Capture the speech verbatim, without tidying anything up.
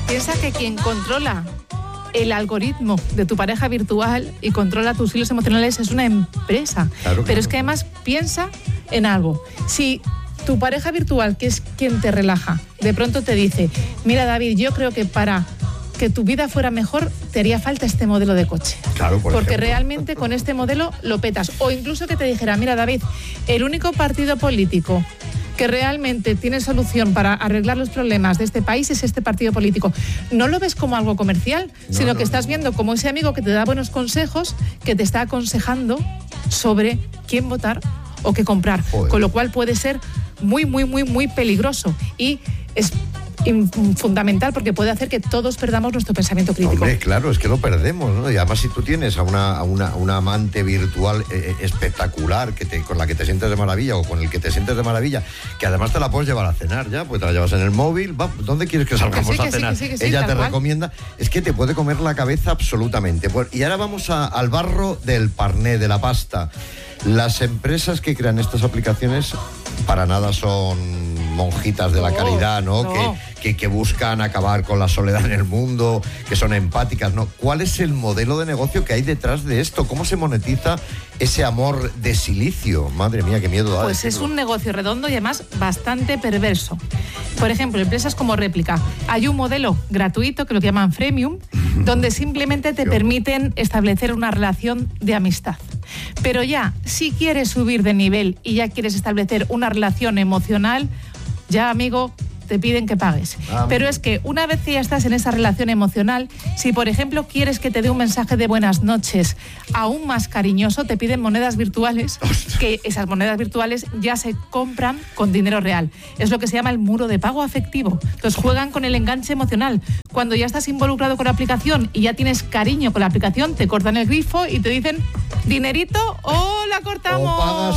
Piensa que quien controla el algoritmo de tu pareja virtual y controla tus hilos emocionales es una empresa. Claro, Pero claro. es que además piensa en algo. Si tu pareja virtual, que es quien te relaja, de pronto te dice, mira David, yo creo que para que tu vida fuera mejor te haría falta este modelo de coche. Claro, por Porque ejemplo. realmente con este modelo lo petas. O incluso que te dijera, mira David, el único partido político que realmente tiene solución para arreglar los problemas de este país es este partido político. No lo ves como algo comercial, no, sino no, que estás viendo como ese amigo que te da buenos consejos, que te está aconsejando sobre quién votar o qué comprar. Joder. Con lo cual puede ser muy, muy, muy, muy peligroso. Y es fundamental porque puede hacer que todos perdamos nuestro pensamiento crítico. Hombre, claro, es que lo perdemos, ¿no? Y además si tú tienes a una, a una, a una amante virtual eh, espectacular que te, con la que te sientes de maravilla o con el que te sientes de maravilla, que además te la puedes llevar a cenar ya, pues te la llevas en el móvil, va, ¿dónde quieres que salgamos que sí, a cenar? Sí, que sí, que sí, Ella te cual. recomienda, es que te puede comer la cabeza absolutamente. Pues, y ahora vamos a, al barro del parné, de la pasta. Las empresas que crean estas aplicaciones para nada son monjitas de la no, caridad, ¿no? no. Que, que, que buscan acabar con la soledad en el mundo, que son empáticas, ¿no? ¿Cuál es el modelo de negocio que hay detrás de esto? ¿Cómo se monetiza ese amor de silicio? Madre mía, qué miedo da. Pues es un negocio redondo y además bastante perverso. Por ejemplo, empresas como Réplica. Hay un modelo gratuito que lo llaman freemium, donde simplemente te permiten establecer una relación de amistad. Pero ya, si quieres subir de nivel y ya quieres establecer una relación emocional, ya, amigo, te piden que pagues. Ah, Pero es que una vez que ya estás en esa relación emocional, si por ejemplo quieres que te dé un mensaje de buenas noches aún más cariñoso, te piden monedas virtuales, que esas monedas virtuales ya se compran con dinero real. Es lo que se llama el muro de pago afectivo. Entonces juegan con el enganche emocional. Cuando ya estás involucrado con la aplicación y ya tienes cariño con la aplicación, te cortan el grifo y te dicen, dinerito o la cortamos. O pagas